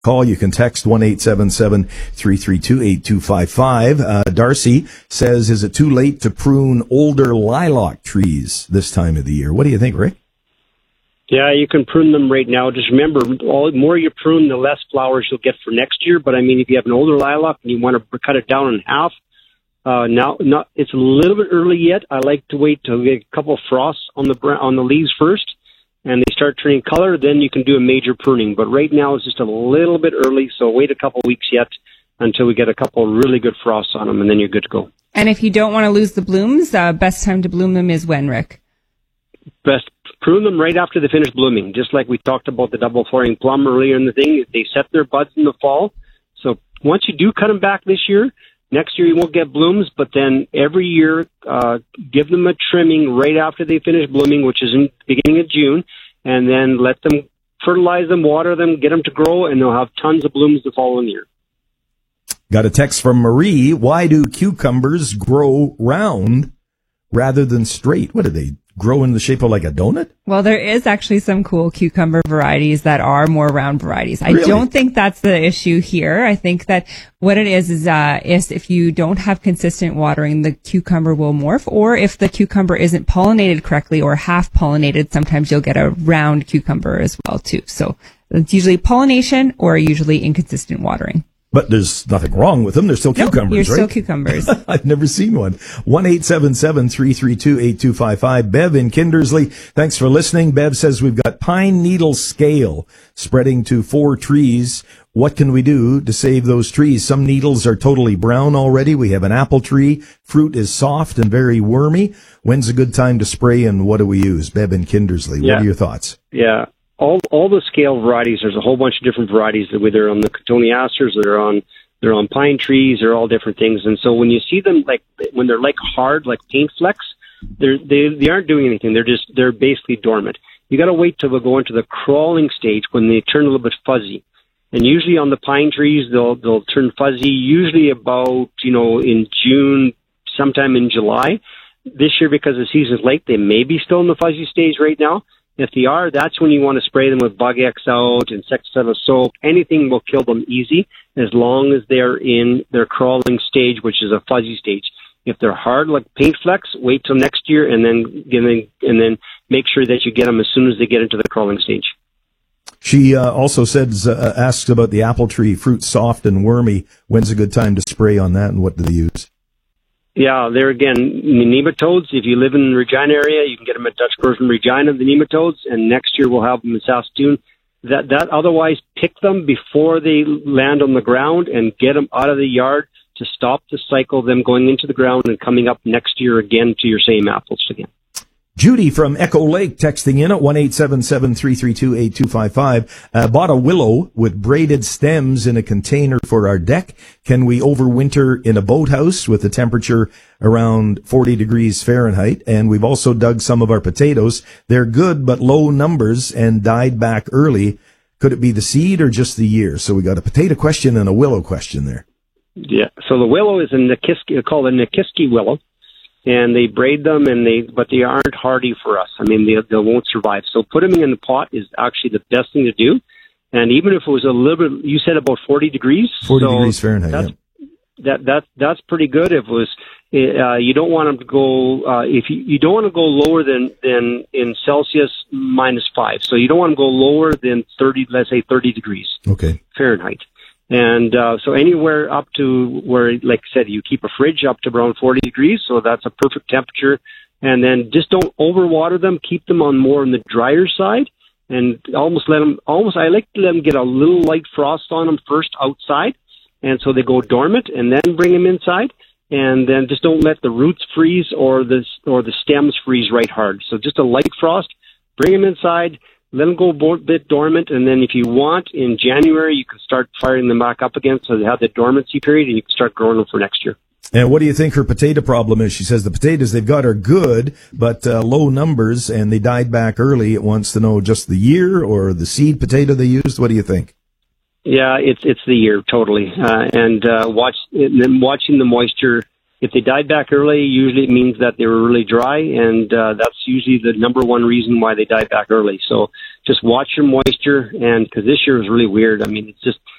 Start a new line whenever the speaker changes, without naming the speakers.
call. You can text 1-877-332-8255. Darcy says, is it too late to prune older lilac trees this time of the year? What do you think, Rick?
Yeah, you can prune them right now. Just remember, the more you prune, the less flowers you'll get for next year. But I mean, if you have an older lilac and you want to cut it down in half, it's a little bit early yet. I like to wait till we get a couple of frosts on the leaves first, and they start turning color. Then you can do a major pruning. But right now it's just a little bit early, so wait a couple of weeks yet until we get a couple of really good frosts on them, and then you're good to go.
And if you don't want to lose the blooms, best time to bloom them is when, Rick?
Best prune them right after they finish blooming, just like we talked about the double flowering plum earlier in the thing. They set their buds in the fall. So once you do cut them back this year, next year you won't get blooms, but then every year give them a trimming right after they finish blooming, which is in the beginning of June, and then let them fertilize them, water them, get them to grow, and they'll have tons of blooms the following year.
Got a text from Marie. Why do cucumbers grow round rather than straight? What do they grow in the shape of like a donut?
Well, there is actually some cool cucumber varieties that are more round varieties.
Really?
I don't think that's the issue here. I think that what it is if you don't have consistent watering, the cucumber will morph, or if the cucumber isn't pollinated correctly or half pollinated, sometimes you'll get a round cucumber as well too. So it's usually pollination or usually inconsistent watering.
But there's nothing wrong with them. They're still cucumbers,
you're
right?
Still cucumbers.
I've never seen one. 1-877-332-8255. Bev in Kindersley, thanks for listening. Bev says we've got pine needle scale spreading to 4 trees. What can we do to save those trees? Some needles are totally brown already. We have an apple tree. Fruit is soft and very wormy. When's a good time to spray, and what do we use? Bev in Kindersley, What are your thoughts?
Yeah. All the scale varieties, there's a whole bunch of different varieties, whether on the cotoneasters, they're on pine trees, they're all different things. And so when you see them, like when they're like hard, like paint flecks, they aren't doing anything. They're basically dormant. You got to wait till they go into the crawling stage when they turn a little bit fuzzy. And usually on the pine trees, they'll turn fuzzy usually about, in June, sometime in July. This year, because the season's late, they may be still in the fuzzy stage right now. If they are, that's when you want to spray them with Bug X Out, insecticidal soap. Anything will kill them easy as long as they're in their crawling stage, which is a fuzzy stage. If they're hard like paint flecks, wait till next year and then make sure that you get them as soon as they get into the crawling stage.
She also asks about the apple tree, fruit soft and wormy. When's a good time to spray on that, and what do they use?
Yeah, there again, nematodes. If you live in the Regina area, you can get them at Dutch Grows in Regina, the nematodes, and next year we'll have them in Saskatoon. That otherwise, pick them before they land on the ground and get them out of the yard to stop the cycle of them going into the ground and coming up next year again to your same apples again.
Judy from Echo Lake texting in at 1-877-332-8255. Bought a willow with braided stems in a container for our deck. Can we overwinter in a boathouse with the temperature around 40 degrees Fahrenheit? And we've also dug some of our potatoes. They're good, but low numbers and died back early. Could it be the seed or just the year? So we got a potato question and a willow question there.
Yeah. So the willow is called a Nikiski willow. And they braid them, but they aren't hardy for us. I mean, they won't survive. So putting them in the pot is actually the best thing to do. And even if it was a little bit, you said about 40 degrees.
40 degrees Fahrenheit.
That's pretty good. If it was, you don't want them to go. If you don't want to go lower than in Celsius -5. So you don't want to go lower than 30. Let's say 30 degrees.
Okay.
Fahrenheit. And so anywhere up to where, like I said, you keep a fridge up to around 40 degrees, so that's a perfect temperature. And then just don't overwater them. Keep them on more on the drier side, and I like to let them get a little light frost on them first outside, and so they go dormant, and then bring them inside. And then just don't let the roots freeze or the stems freeze right hard. So just a light frost, bring them inside. Let them go a bit dormant, and then if you want, in January, you can start firing them back up again so they have the dormancy period, and you can start growing them for next year.
And what do you think her potato problem is? She says the potatoes they've got are good, but low numbers, and they died back early. It wants to know just the year or the seed potato they used. What do you think?
Yeah, it's the year, totally. Watching the moisture if they died back early, usually it means that they were really dry, and that's usually the number one reason why they died back early. So just watch your moisture, and because this year is really weird. I mean, it's just